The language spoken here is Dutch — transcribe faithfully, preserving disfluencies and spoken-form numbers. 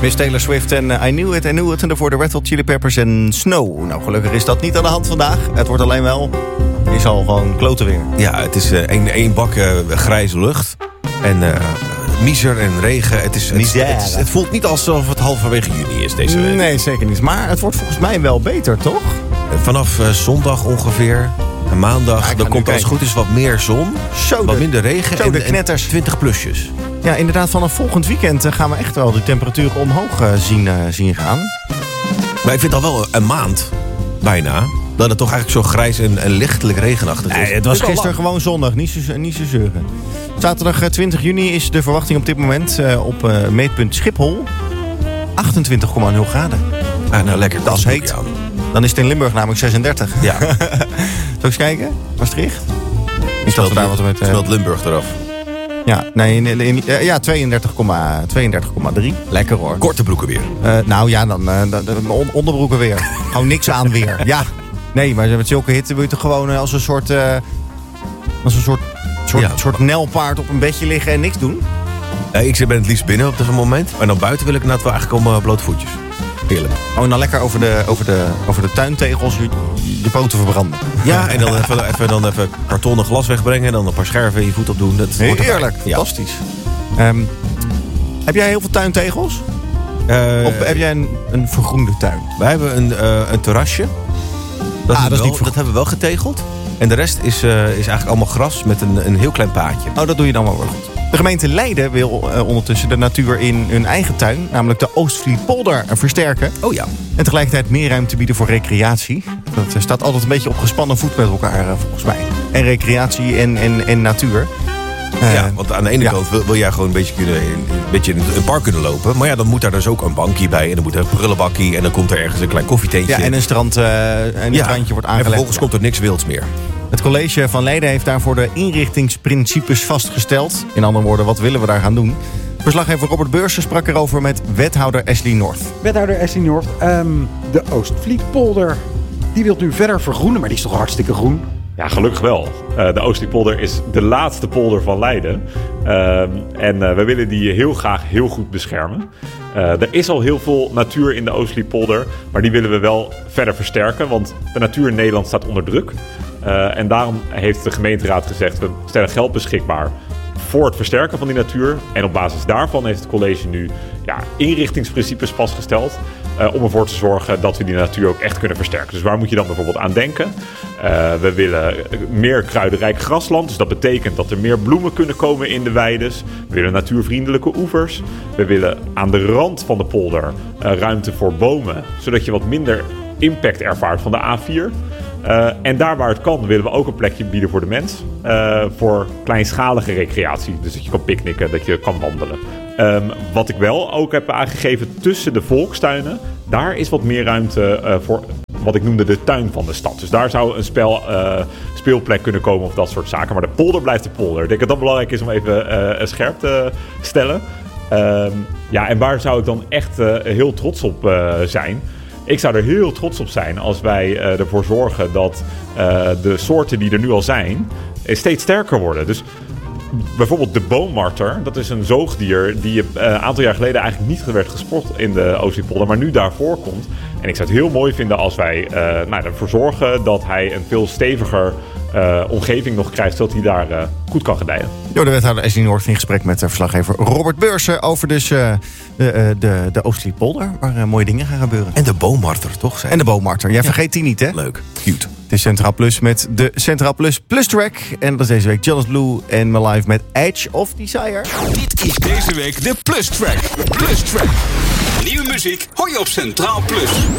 Miss Taylor Swift en uh, I Knew It, I Knew It. En daarvoor de Red Hot Chili Peppers en Snow. Nou, gelukkig is dat niet aan de hand vandaag. Het wordt alleen wel, is al gewoon klote weer. Ja, het is één uh, één bak uh, grijze lucht. En uh, miser en regen. Het, is, het, het, is, het voelt niet alsof het halverwege juni is deze week. Nee, zeker niet. Maar het wordt volgens mij wel beter, toch? Vanaf uh, zondag ongeveer, maandag, ja, dan komt als het goed is wat meer zon. Zo wat de, minder regen zo en, de knetters. en twintig plusjes. Ja, inderdaad, vanaf volgend weekend gaan we echt wel de temperaturen omhoog uh, zien, uh, zien gaan. Maar ik vind al wel een maand, bijna, dat het toch eigenlijk zo grijs en, en lichtelijk regenachtig is. Nee, het was gisteren gewoon zondag, niet zo, niet zo zeuren. Zaterdag twintig juni is de verwachting op dit moment uh, op uh, meetpunt Schiphol achtentwintig komma nul graden. Ah, nou lekker, dat is heet. Ja. Dan is het in Limburg namelijk zesendertig. Ja. Zal ik eens kijken? Maastricht? Is dat daar wat er met... Uh... Smelt Limburg eraf. Ja, nee, in, in, in, ja tweeëndertig komma drie. Lekker hoor. Korte broeken weer. Uh, nou ja, dan uh, onderbroeken weer. Gewoon niks aan weer. Ja. Nee, maar met zulke hitte wil je toch gewoon uh, als een soort... Uh, als een soort, soort, ja, soort nelpaard op een bedje liggen en niks doen? Uh, ik ben het liefst binnen op dat moment. Maar dan buiten wil ik inderdaad wel eigenlijk om uh, blote voetjes. Heerlijk. Oh, en dan lekker over de, over de, over de tuintegels je, je poten verbranden. Ja, en dan even, even, dan even kartonnen glas wegbrengen. En dan een paar scherven in je voet opdoen. Dat nee, heerlijk, ja. Fantastisch. Um, heb jij heel veel tuintegels? Uh, of heb jij een, een vergroende tuin? Wij hebben een, uh, een terrasje. Dat, ah, dat, wel, is niet dat hebben we wel getegeld. En de rest is, uh, is eigenlijk allemaal gras met een, een heel klein paadje. Oh, dat doe je dan wel goed. De gemeente Leiden wil uh, ondertussen de natuur in hun eigen tuin, namelijk de Oostvlietpolder, versterken. Oh ja. En tegelijkertijd meer ruimte bieden voor recreatie. Dat uh, staat altijd een beetje op gespannen voet met elkaar, uh, volgens mij. En recreatie en, en, en natuur. Uh, ja, want aan de ene ja. kant wil, wil jij gewoon een beetje, kunnen, een beetje in een park kunnen lopen. Maar ja, dan moet daar dus ook een bankje bij. En dan moet er een prullenbakkie. En dan komt er ergens een klein koffietentje. Ja, en een strand uh, en een ja. strandje wordt aangelegd. En vervolgens komt er niks wilds meer. Het college van Leiden heeft daarvoor de inrichtingsprincipes vastgesteld. In andere woorden, wat willen we daar gaan doen? Verslaggever Robert Beursen sprak erover met wethouder Ashley North. Wethouder Ashley North, um, de Oostvlietpolder, die wilt u verder vergroenen, maar die is toch hartstikke groen? Ja, gelukkig wel. Uh, de Oostvlietpolder is de laatste polder van Leiden. Uh, en uh, we willen die heel graag heel goed beschermen. Uh, er is al heel veel natuur in de Oostvlietpolder, maar die willen we wel verder versterken, want de natuur in Nederland staat onder druk. Uh, en daarom heeft de gemeenteraad gezegd, we stellen geld beschikbaar voor het versterken van die natuur. En op basis daarvan heeft het college nu ja, inrichtingsprincipes vastgesteld. Uh, om ervoor te zorgen dat we die natuur ook echt kunnen versterken. Dus waar moet je dan bijvoorbeeld aan denken? Uh, we willen meer kruidenrijk grasland. Dus dat betekent dat er meer bloemen kunnen komen in de weides. We willen natuurvriendelijke oevers. We willen aan de rand van de polder uh, ruimte voor bomen. Zodat je wat minder impact ervaart van de A vier. Uh, en daar waar het kan willen we ook een plekje bieden voor de mens. Uh, voor kleinschalige recreatie. Dus dat je kan picknicken, dat je kan wandelen. Um, wat ik wel ook heb aangegeven tussen de volkstuinen. Daar is wat meer ruimte uh, voor wat ik noemde de tuin van de stad. Dus daar zou een spel, uh, speelplek kunnen komen of dat soort zaken. Maar de polder blijft de polder. Ik denk dat dat belangrijk is om even uh, scherp te stellen. Um, ja, en waar zou ik dan echt uh, heel trots op uh, zijn? Ik zou er heel trots op zijn als wij uh, ervoor zorgen dat uh, de soorten die er nu al zijn steeds sterker worden. Dus bijvoorbeeld de boommarter, dat is een zoogdier die een uh, aantal jaar geleden eigenlijk niet werd gespot in de Oostvlietpolder, maar nu daarvoor komt. En ik zou het heel mooi vinden als wij uh, nou, ervoor zorgen dat hij een veel steviger uh, omgeving nog krijgt, zodat hij daar uh, goed kan gedijen. Jo, de wethouder Ashley North in gesprek met de verslaggever Robert Beursen over dus uh, de, uh, de, de Oostvlietpolder, waar uh, mooie dingen gaan gebeuren. En de boommarter, toch? Zijn en de boommarter. Jij ja. vergeet die niet, hè? Leuk. Cute. Het is Centraal Plus met de Centraal Plus Plus Track. En dat is deze week Jealous Blue en My Life met Edge of Desire. Dit is deze week de Plus Track. Plus Track. Nieuwe muziek hoor je op Centraal Plus.